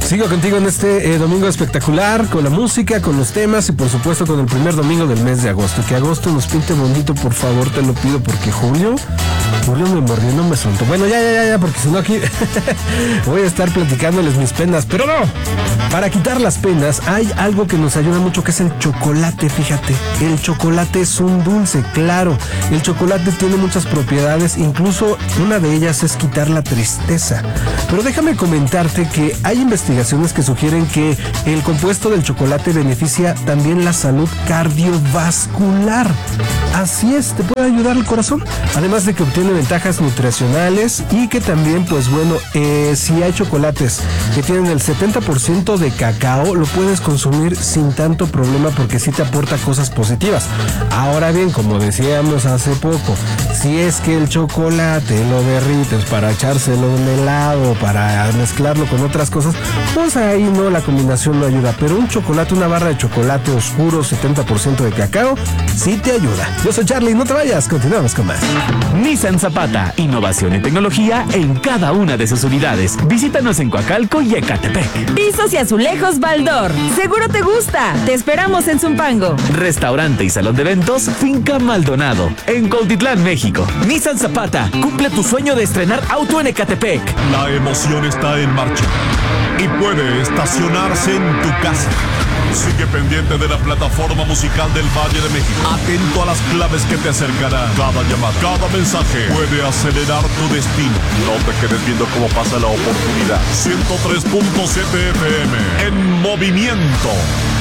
Sigo contigo en este domingo espectacular, con la música, con los temas y por supuesto con el primer domingo del mes de agosto. Que agosto nos pinte bonito, por favor, te lo pido, porque Julio me mordió, no me soltó. Bueno, ya, porque si no aquí voy a estar platicándoles mis penas, pero no. Para quitar las penas hay algo que nos ayuda mucho, que es el chocolate, fíjate. El chocolate es un dulce, claro. El chocolate tiene muchas propiedades, incluso una de ellas es quitar la tristeza. Pero déjame comentarte que hay investigaciones que sugieren que el compuesto del chocolate beneficia también la salud cardiovascular. Así es, te puede ayudar el corazón. Además de que obtiene ventajas nutricionales y que también, pues bueno, si hay chocolates que tienen el 70% de cacao, lo puedes consumir sin tanto problema porque sí te aporta cosas positivas. Ahora bien, como decíamos hace poco, si es que el chocolate lo derrites para echárselo en helado, para mezclarlo con otras cosas, pues ahí no, la combinación no ayuda. Pero un chocolate, una barra de chocolate oscuro, 70% de cacao, sí te ayuda. Yo soy Charlie, no te vayas, continuamos con más. Nissan Zapata, innovación y tecnología en cada una de sus unidades. Visítanos en Coacalco y Ecatepec. Pisos y azulejos Baldor, seguro te gusta. Te esperamos en Zumpango. Restaurante y salón de eventos Finca Maldonado, en Cuautitlán, México. Nissan Zapata, cumple tu sueño de estrenar auto en Ecatepec. La emoción está en marcha y puede estacionarse en tu casa. Sigue pendiente de la plataforma musical del Valle de México. Atento a las claves que te acercarán. Cada llamada, cada mensaje puede acelerar tu destino. No te quedes viendo cómo pasa la oportunidad. 103.7 FM en movimiento.